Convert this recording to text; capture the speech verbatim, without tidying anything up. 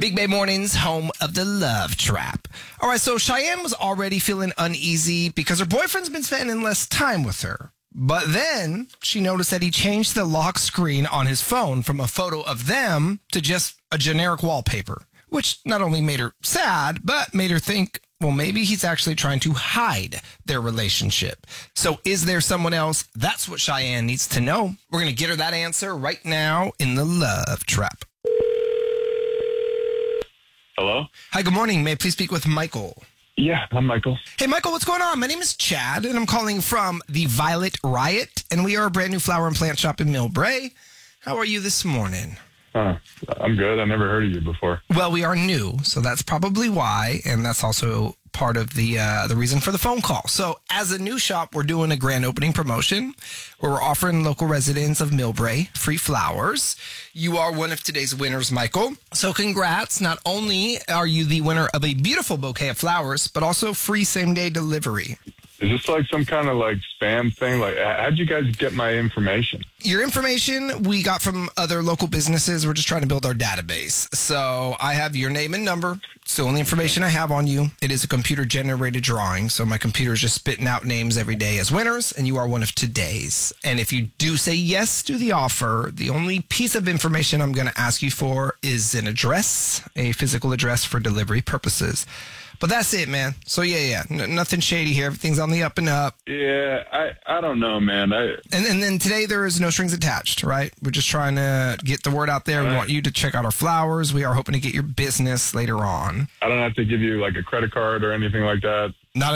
Big Bay Mornings, home of the Love Trap. All right, so Cheyenne was already feeling uneasy because her boyfriend's been spending less time with her. But then she noticed that he changed the lock screen on his phone from a photo of them to just a generic wallpaper, which not only made her sad, but made her think, well, maybe he's actually trying to hide their relationship. So is there someone else? That's what Cheyenne needs to know. We're going to get her that answer right now in the Love Trap. Hello? Hi, good morning. May I please speak with Michael? Yeah, I'm Michael. Hey, Michael, what's going on? My name is Chad, and I'm calling from the Violet Riot, and we are a brand new flower and plant shop in Millbrae. How are you this morning? Uh, I'm good. I never heard of you before. Well, we are new, so that's probably why, and that's also part of the uh, the reason for the phone call. So as a new shop, we're doing a grand opening promotion where we're offering local residents of Millbrae free flowers. You are one of today's winners, Michael. So congrats. Not only are you the winner of a beautiful bouquet of flowers, but also free same-day delivery. Is this like some kind of like spam thing? Like, how'd you guys get my information? Your information we got from other local businesses. We're just trying to build our database. So I have your name and number. It's the only information I have on you. It is a computer-generated drawing, so my computer is just spitting out names every day as winners, and you are one of today's. And if you do say yes to the offer, the only piece of information I'm going to ask you for is an address, a physical address for delivery purposes. But that's it, man. So, yeah, yeah, N- nothing shady here. Everything's on the up and up. Yeah, I, I don't know, man. I And, and then today there is no strings attached, right? We're just trying to get the word out there. We Right. want you to check out our flowers. We are hoping to get your business later on. I don't have to give you like a credit card or anything like that. Not